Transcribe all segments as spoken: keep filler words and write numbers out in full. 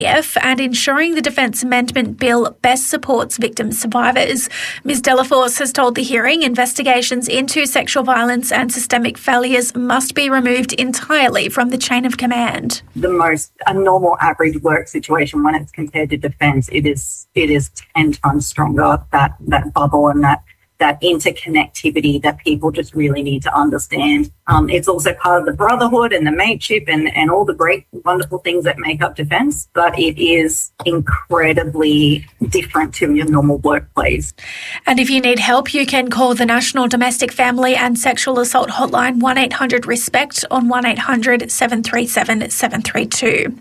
and ensuring the Defence Amendment Bill best supports victim survivors. Miz Delaforce has told the hearing investigations into sexual violence and systemic failures must be removed entirely from the chain of command. The most a normal average work situation when it's compared to defence, it is it is ten times stronger, that that bubble and that that interconnectivity that people just really need to understand. Um, it's also part of the brotherhood and the mateship and, and all the great, wonderful things that make up defence, but it is incredibly different to your normal workplace. And if you need help, you can call the National Domestic Family and Sexual Assault Hotline one eight hundred RESPECT on one eight hundred seven three seven seven three two.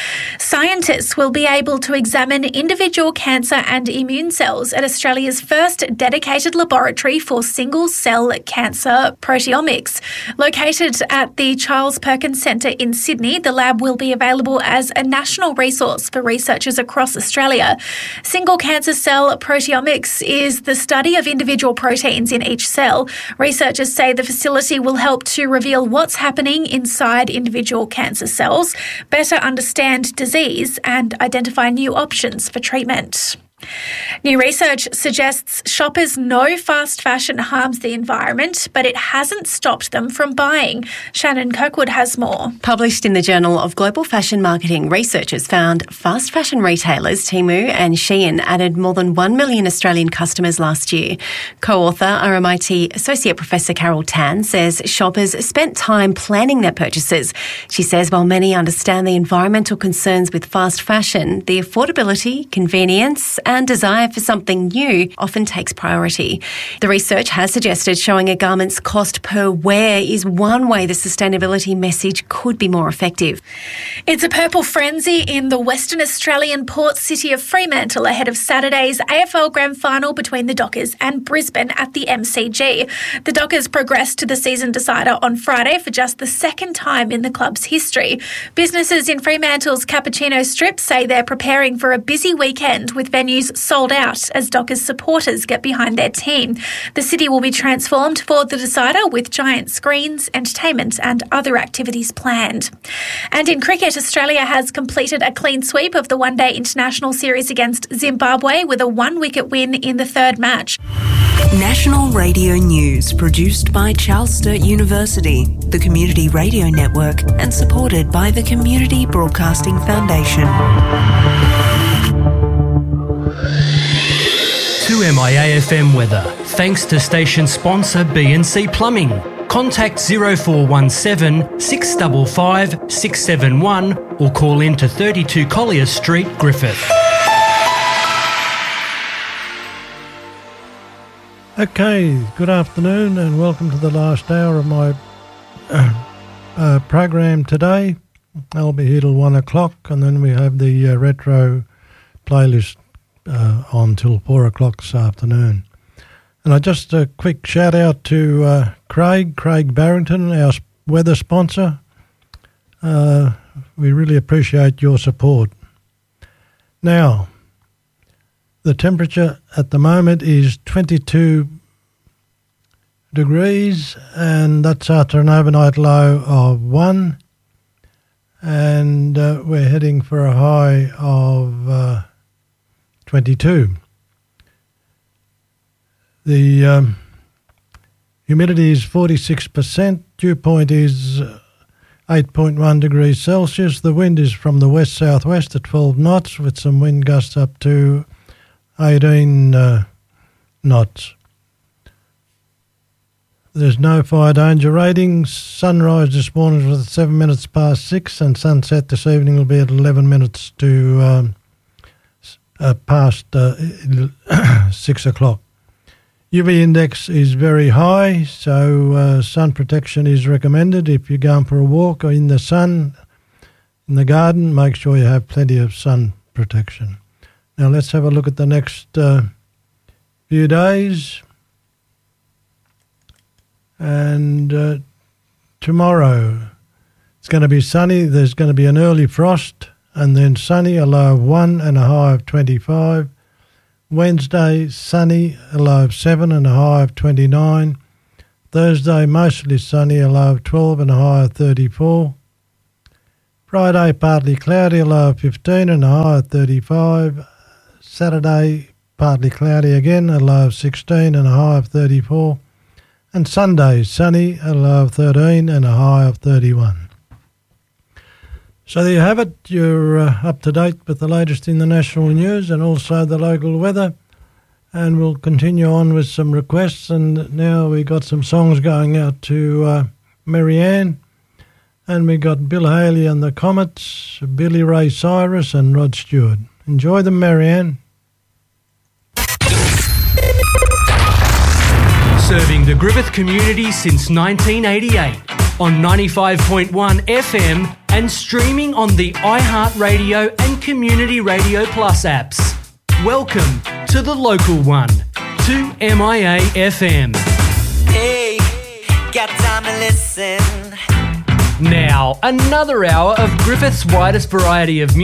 Scientists will be able to examine individual cancer and immune cells at Australia's first dedicated laboratory for single-cell cancer proteomics. Located at the Charles Perkins Centre in Sydney, the lab will be available as a national resource for researchers across Australia. Single cancer cell proteomics is the study of individual proteins in each cell. Researchers say the facility will help to reveal what's happening inside individual cancer cells, better understand disease, and identify new options for treatment. New research suggests shoppers know fast fashion harms the environment, but it hasn't stopped them from buying. Shannon Kirkwood has more. Published in the Journal of Global Fashion Marketing, researchers found fast fashion retailers Temu and Shein added more than one million Australian customers last year. Co-author R M I T Associate Professor Carol Tan says shoppers spent time planning their purchases. She says while many understand the environmental concerns with fast fashion, the affordability, convenience and desire for something new often takes priority. The research has suggested showing a garment's cost per wear is one way the sustainability message could be more effective. It's a purple frenzy in the Western Australian port city of Fremantle ahead of Saturday's A F L Grand Final between the Dockers and Brisbane at the M C G. The Dockers progressed to the season decider on Friday for just the second time in the club's history. Businesses in Fremantle's Cappuccino Strip say they're preparing for a busy weekend with venues sold out as Dockers supporters get behind their team. The city will be transformed for the decider with giant screens, entertainment and other activities planned. And in cricket, Australia has completed a clean sweep of the one-day international series against Zimbabwe with a one-wicket win in the third match. National Radio News, produced by Charles Sturt University, the Community Radio Network, and supported by the Community Broadcasting Foundation. two M I A F M weather, thanks to station sponsor B and C Plumbing. Contact zero four one seven, six five five, six seven one or call in to thirty-two Collier Street, Griffith. Okay, good afternoon and welcome to the last hour of my uh, uh, program today. I'll be here till one o'clock and then we have the uh, retro playlist Uh, on till four o'clock this afternoon. And I just a quick shout out to uh, Craig, Craig Barrington, our weather sponsor. Uh, we really appreciate your support. Now, the temperature at the moment is twenty-two degrees and that's after an overnight low of one. And uh, we're heading for a high of Uh, twenty-two. The um, humidity is forty-six percent. Dew point is eight point one degrees Celsius. The wind is from the west-southwest at twelve knots with some wind gusts up to eighteen uh, knots. There's no fire danger rating. Sunrise this morning was at seven minutes past six and sunset this evening will be at eleven minutes to Um, Uh, past uh, six o'clock. U V index is very high, so uh, sun protection is recommended. If you're going for a walk or in the sun, in the garden, make sure you have plenty of sun protection. Now let's have a look at the next uh, few days. And uh, tomorrow it's going to be sunny. There's going to be an early frost. And then sunny, a low of one and a high of twenty-five. Wednesday, sunny, a low of seven and a high of twenty-nine. Thursday, mostly sunny, a low of twelve and a high of thirty-four. Friday, partly cloudy, a low of fifteen and a high of thirty-five. Saturday, partly cloudy again, a low of sixteen and a high of thirty-four. And Sunday, sunny, a low of thirteen and a high of thirty-one. So there you have it. You're uh, up to date with the latest in the national news and also the local weather. And we'll continue on with some requests. And now we got some songs going out to uh, Marianne. And we got Bill Haley and the Comets, Billy Ray Cyrus and Rod Stewart. Enjoy them, Marianne. Serving the Griffith community since nineteen eighty-eight on ninety-five point one F M and streaming on the iHeartRadio and Community Radio Plus apps. Welcome to the local one, two M I A F M. Hey, got time to listen. Now, another hour of Griffith's widest variety of music.